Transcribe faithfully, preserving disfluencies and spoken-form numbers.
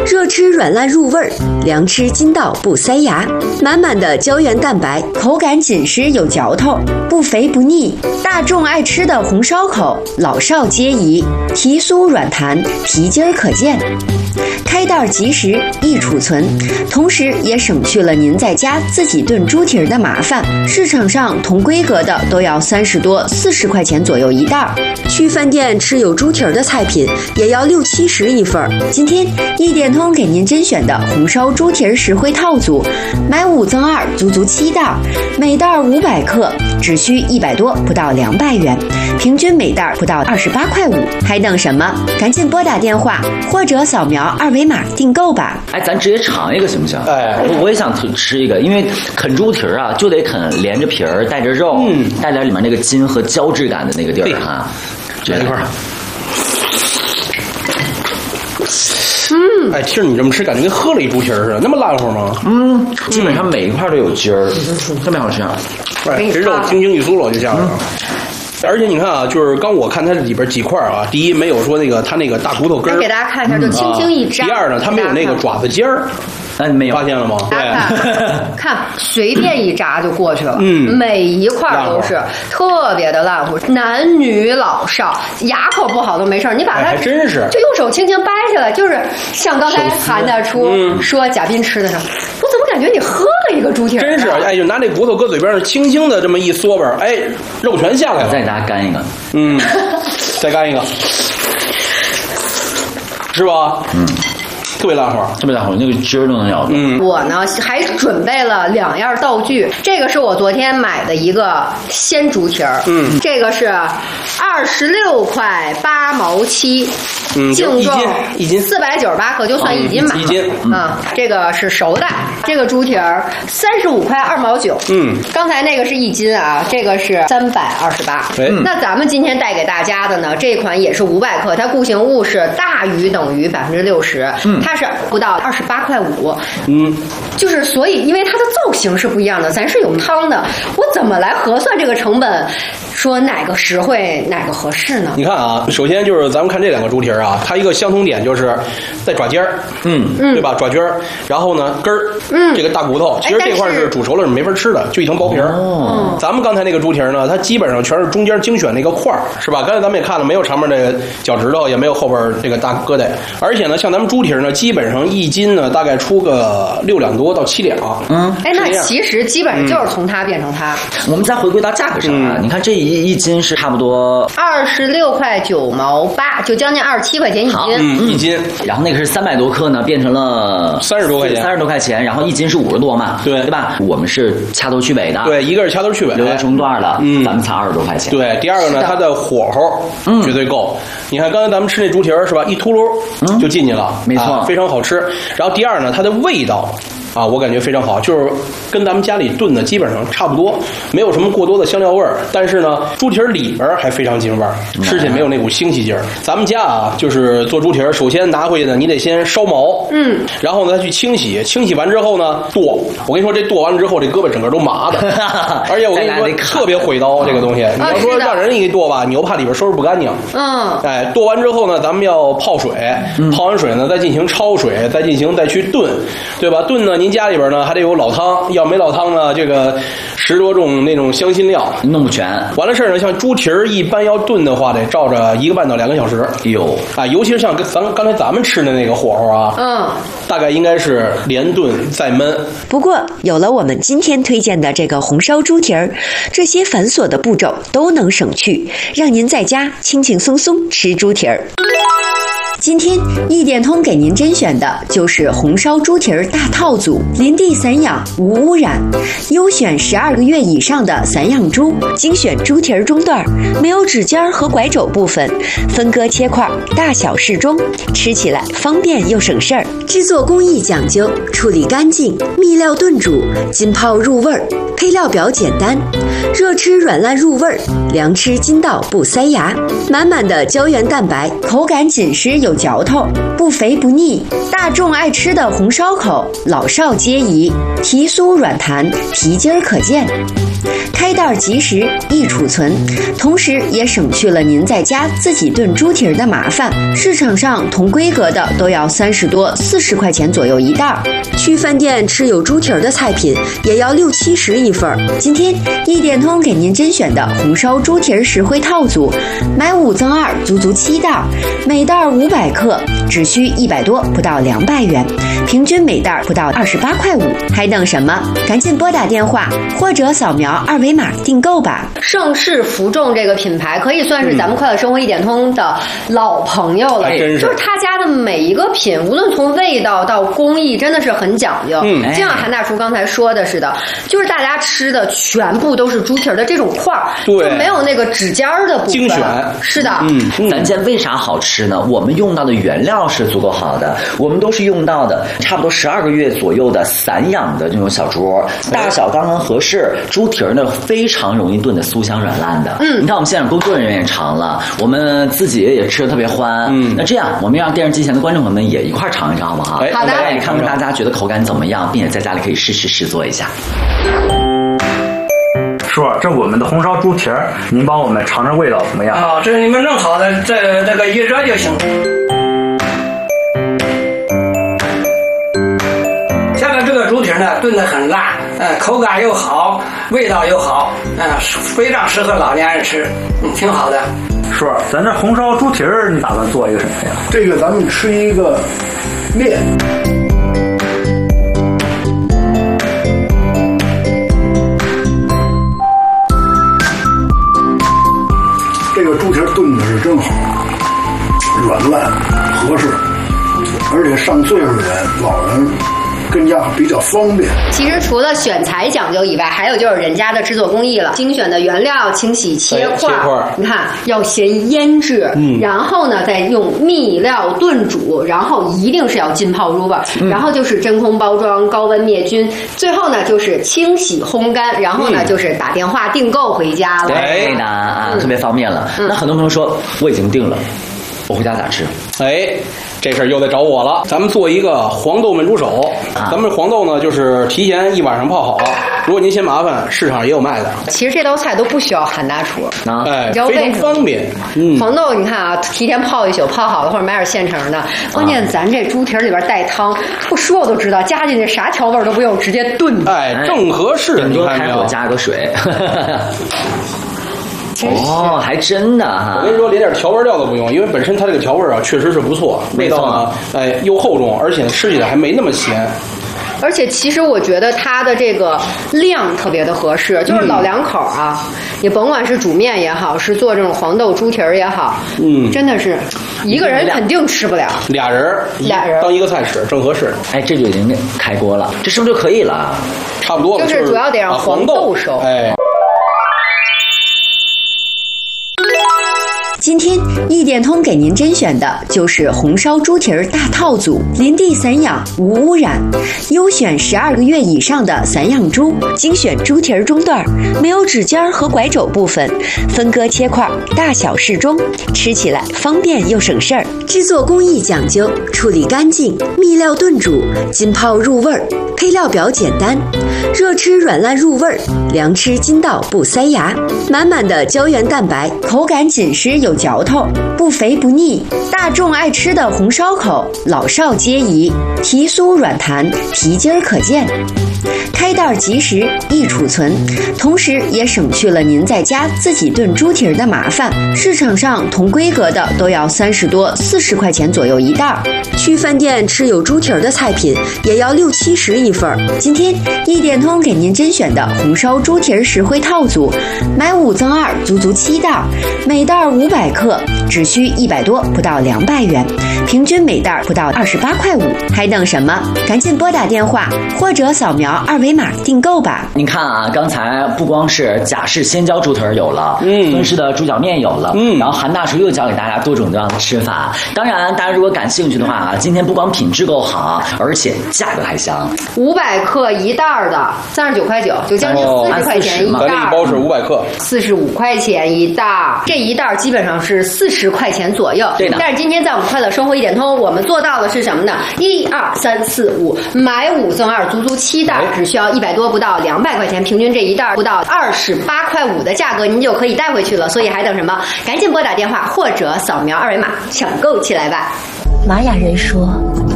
热吃软烂入味儿，凉吃筋道不塞牙，满满的胶原蛋白，口感紧实有嚼头，不肥不腻。大众爱吃的红烧口，老少皆宜，皮酥软弹，皮筋儿可见。开袋即食，易储存，同时也省去了您在家自己炖猪蹄儿的麻烦。市场上同规格的都要三十多、四十块钱左右一袋，去饭店吃有猪蹄儿的菜品也要六七十一份。今天一点通给您甄选的红烧猪蹄儿实惠套组，买五赠二，足足七袋，每袋五百克，只需一百多，不到两百元，平均每袋不到二十八块五，还等什么？赶紧拨打电话或者扫描二维码订购吧。 哎，咱直接尝一个行不行？哎，我也想吃一个，因为啃猪蹄儿啊，就得啃连着皮儿，带着肉，嗯，带点里面那个筋和胶质感的那个地儿哈。 来一块儿。嗯，哎，听着你这么吃，感觉跟喝了一猪蹄儿似的，那么烂乎吗？ 嗯，基本上每一块都有筋儿，特别好吃。 哎，这肉轻轻一酥了就下来了。而且你看啊，就是刚我看它里边几块啊，第一没有说那个它那个大骨头根儿， 给大家看一下，就轻轻一扎。 第二呢，它没有那个爪子尖儿。 哎，没有发现了吗？ 对，看随便一扎就过去了，嗯，每一块都是特别的烂乎，男女老少牙口不好都没事，你把它还真是就用手轻轻掰下来，就是像刚才韩大厨说贾斌吃的上，我怎么感觉你喝了一个猪蹄儿？ 真是，哎，就拿那骨头搁嘴边上，轻轻的这么一嗦吧，哎，肉全下来了。 再给大家干一个， 嗯，再干一个，是吧？嗯。特别烂乎， 特别烂乎，那个筋儿都能咬到。 嗯，我呢还准备了两样道具，这个是我昨天买的一个鲜猪蹄儿，嗯，这个是二十六块八毛七， 嗯， 净重一斤四百九十八克，就算一斤买了， 一斤啊，这个是熟的，这个猪蹄儿三十五块二毛九，嗯，刚才那个是一斤啊，这个是三百二十八。那咱们今天带给大家的呢，这款也是五百克，它固形物是大于等于百分之六十，嗯。它是不到二十八块五，嗯，就是所以因为它的造型是不一样的，咱是有汤的，我怎么来核算这个成本？说哪个实惠，哪个合适呢？ 你看啊，首先就是咱们看这两个猪蹄儿啊，它一个相同点就是在爪尖儿，嗯，对吧？爪尖儿，然后呢根儿，嗯，这个大骨头，其实这块是煮熟了是没法吃的，就一层薄皮儿。哦，咱们刚才那个猪蹄儿呢，它基本上全是中间精选那个块儿，是吧？刚才咱们也看了，没有长面这个脚趾头，也没有后边这个大疙瘩，而且呢，像咱们猪蹄儿呢，基本上一斤呢大概出个六两多到七两。 嗯，哎，那其实基本上就是从它变成它。 我们再回归到价格上啊，你看这一。一斤是差不多二十六块九毛八，就将近二十七块钱一斤。 嗯，一斤。 然后那个是三百多克呢，变成了三十多块钱， 三十多块钱。然后一斤是五十多嘛， 对对吧？我们是掐头去尾的， 对，一个是掐头去尾， 留在中段了，嗯，咱们才二十多块钱。 对，第二个呢，它的火候绝对够。你看刚才咱们吃那猪蹄儿是吧？一秃噜就进去了， 没错， 非常好吃。然后第二呢，它的味道。啊，我感觉非常好，就是跟咱们家里炖的基本上差不多，没有什么过多的香料味儿。但是呢，猪蹄儿里边还非常京味儿，吃起来没有那股腥气劲儿。咱们家啊，就是做猪蹄儿，首先拿回去呢，你得先烧毛，嗯，然后呢再去清洗，清洗完之后呢剁。我跟你说，这剁完了之后，这胳膊整个都麻的，而且我跟你说特别毁刀这个东西。你要说让人一剁吧，你又怕里边收拾不干净。嗯，哎，剁完之后呢，咱们要泡水，泡完水呢再进行焯水，再进行再去炖，对吧？炖呢，您家里边呢还得有老汤，要没老汤呢，这个十多种那种香辛料弄不全。 完了事儿呢，像猪蹄儿一般要炖的话，得照着一个半到两个小时。 有啊，尤其是像咱刚才咱们吃的那个火候啊，嗯，大概应该是连炖再焖。 不过有了我们今天推荐的这个红烧猪蹄儿，这些繁琐的步骤都能省去，让您在家轻轻松松吃猪蹄儿。今天一点通给您甄选的就是红烧猪蹄儿大套组，林地散养无污染，优选十二个月以上的散养猪，精选猪蹄儿中段，没有指尖和拐肘部分，分割切块，大小适中，吃起来方便又省事儿。制作工艺讲究，处理干净，秘料炖煮，浸泡入味儿，配料表简单，热吃软烂入味儿，凉吃筋道不塞牙，满满的胶原蛋白，口感紧实有有嚼头，不肥不腻，大众爱吃的红烧口，老少皆宜，皮酥软弹，皮筋儿可见。开袋即食，易储存，同时也省去了您在家自己炖猪蹄儿的麻烦。市场上同规格的都要三十多、四十块钱左右一袋，去饭店吃有猪蹄儿的菜品也要六七十一份。今天一点通给您甄选的红烧猪蹄儿实惠套组，买五赠二，足足七袋，每袋五百克，只需一百多，不到两百元，平均每袋不到二十八块五，还等什么？赶紧拨打电话或者扫描二维码订购吧。 盛世福众这个品牌可以算是咱们快乐生活一点通的老朋友了， 真是就是他家的每一个品，无论从味道到工艺，真的是很讲究。嗯，就像韩大厨刚才说的似的，就是大家吃的全部都是猪蹄儿的这种块儿， 对， 就没有那个指尖儿的部分。 精选， 是的。 嗯，咱家为啥好吃呢？我们用到的原料是足够好的，我们都是用到的差不多十二个月左右的散养的这种小猪，大小刚刚合适。猪蹄儿呢非常容易炖的酥香软烂的。嗯，你看我们现场工作人员也尝了，我们自己也吃的特别欢。嗯，那这样我们让电视机前的观众朋友们也一块尝一尝，好不好？ 好的， 你看看大家觉得口感怎么样，并且在家里可以试试试做一下。 叔，这我们的红烧猪蹄儿，您帮我们尝尝味道怎么样？ 啊，这是你们弄好的，这这个一热就行。下面这个猪蹄呢炖得很辣，呃，口感又好，味道又好，嗯、呃，非常适合老年人吃，嗯，挺好的。 叔，咱这红烧猪蹄儿，你打算做一个什么呀？ 这个咱们吃一个面。这个猪蹄炖的是真好，软烂合适，而且上岁数的人、老人跟家比较方便。 其实除了选材讲究以外，还有就是人家的制作工艺了，精选的原料，清洗切块，你看要先腌制，嗯，然后呢再用秘料炖煮，然后一定是要浸泡入味，嗯，然后就是真空包装、高温灭菌，最后呢就是清洗烘干，然后呢、嗯、就是打电话订购回家了。 对的啊、嗯，特别方便了。嗯、那很多朋友说我已经定了，我回家咋吃？ 哎，这事儿又得找我了。咱们做一个黄豆焖猪手，啊、咱们黄豆呢就是提前一晚上泡好了。如果您嫌麻烦，市场也有卖的。 其实这道菜都不需要韩大厨， 啊，哎，非常方便。 嗯，黄豆你看啊，提前泡一宿，泡好了或者买点现成的。关键咱这猪蹄里边带汤，不说我都知道，加进去啥调味都不用，直接炖。 哎，正合适。 顶多开火加个水。哦，还真的哈！ 我跟你说，连点调味料都不用，因为本身它这个调味啊确实是不错，味道呢，哎，又厚重，而且吃起来还没那么咸。 而且其实我觉得它的这个量特别的合适，就是老两口啊，嗯、也甭管是煮面也好，是做这种黄豆猪蹄儿也好，嗯，真的是一个人肯定吃不了， 俩人俩人当一个菜吃正合适。 哎，这就已经开锅了，这是不是就可以了？ 差不多了， 就是主要得让黄豆熟。 哎。 今天一点通给您甄选的就是红烧猪蹄儿大套组，林地散养无污染，优选十二个月以上的散养猪，精选猪蹄儿中段，没有指尖和拐肘部分，分割切块，大小适中，吃起来方便又省事儿。制作工艺讲究，处理干净，秘料炖煮，浸泡入味儿，配料表简单，热吃软烂入味儿，凉吃筋道不塞牙，满满的胶原蛋白，口感紧实有嚼头，不肥不腻，大众爱吃的红烧口，老少皆宜，皮酥软弹，皮筋儿可见。开袋即食，易储存，同时也省去了您在家自己炖猪蹄儿的麻烦。市场上同规格的都要三十多、四十块钱左右一袋，去饭店吃有猪蹄儿的菜品也要六七十一份。今天一点通给您甄选的红烧猪蹄儿实惠套组，买五赠二，足足七袋，每袋五百克，只需一百多，不到两百元，平均每袋不到二十八块五，还等什么？赶紧拨打电话或者扫描二维码订购吧。 你看啊，刚才不光是贾氏鲜椒猪蹄儿有了，嗯，孙氏的猪脚面有了，嗯，然后韩大厨又教给大家多种多样的吃法。当然，大家如果感兴趣的话啊，今天不光品质够好，而且价格还香。 五百克一袋的，三十九块九，就将近四十块钱一袋。 咱这一包是五百克， 四十五块钱一袋。这一袋基本上上是四十块钱左右。 对的。 但是今天在我们快乐生活一点通，我们做到的是什么呢？一二三四五，买五赠二，足足七袋，只需要一百多不到两百块钱，平均这一袋不到二十八块五的价格，您就可以带回去了。所以还等什么？赶紧拨打电话或者扫描二维码抢购起来吧。 玛雅人说，